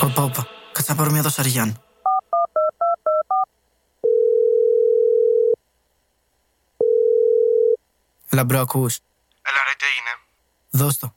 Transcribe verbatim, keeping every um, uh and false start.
Οπα, οπα. Κάτσε να πάρω μια δοσαριάν. Έλα μπρο, ακούς? Έλα ρε, τι έγινε? Δώσ' το.